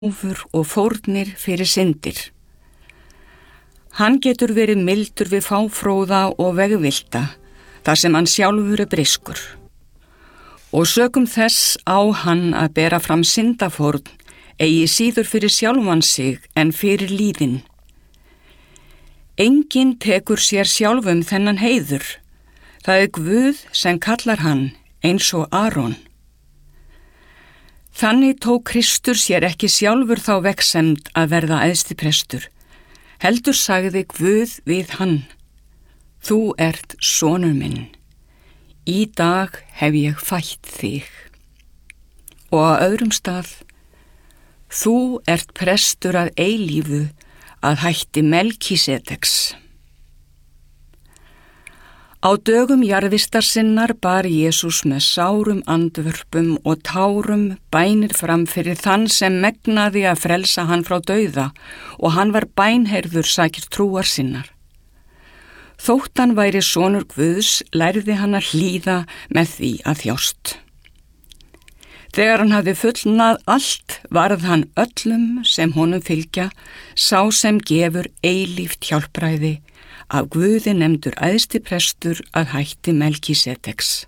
ófur og fórnir fyrir syndir. Hann getur verið mildur við fáfróða og vegvilta, þar sem hann sjálfur briskur. Og sökum þess á hann að bera fram syndafórn, eigi síður fyrir sjálfan sig en fyrir líðin. Enginn tekur sér sjálfum þennan heiður. Það Guð sem kallar hann eins og Aron. Þannig tók Kristur sér ekki sjálfur þá veggsemd að verða æðstiprestur. Heldur sagði Guð við hann: Þú ert sonur minn. Í dag hef ég fætt þig. Og á öðrum stað: Þú ert prestur að eilífu að hætti Melkísedeks. Á dögum jarðvistar sinnar bar Jesús með sárum andvörpum og tárum bænir fram fyrir þann sem megnaði að frelsa hann frá dauða, og hann var bænheyrður sakir trúar sinnar. Þótt hann væri sonur Guðs, lærði hann að hlýða með því að þjást. Þegar hann hafði fullnað allt, varð hann öllum sem honum fylgja, sá sem gefur eilíft hjálpræði, af Guði nefndur æðstiprestur að hætti Melkísedeks.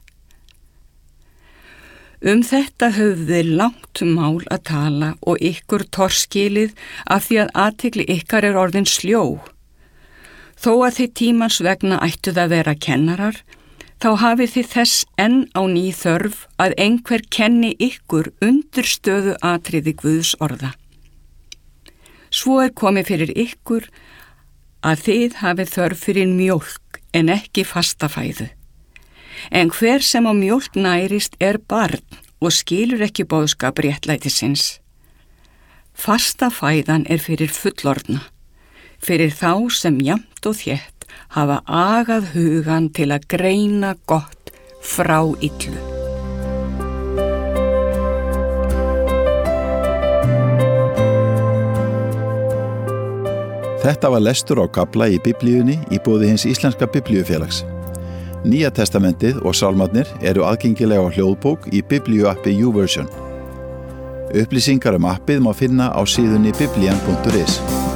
Þetta höfum við langt mál að tala og ykkur torskilið af því að athygli ykkar orðin sljó. Þó að þið tímans vegna ættuð að vera kennarar, þá hafið þið þess enn á ný þörf að einhver kenni ykkur undirstöðu atriði Guðs orða. Svo komið fyrir ykkur að þið hafið þörf fyrir mjólk en ekki fasta fæðu. En hver sem á mjólk nærist barn og skilur ekki boðskap réttlætisins. Fasta fæðan fyrir fullorðna, fyrir þá sem jafnt og þétt hafa agað hugan til að greina gott frá illu. Þetta var lestur á kafla í Biblíunni í boði hins íslenska Biblíufélags. Nýja testamentið og sálmarnir eru aðgengilega á hljóðbók í Biblíuappi YouVersion. Upplýsingar appið má finna á síðunni biblian.is.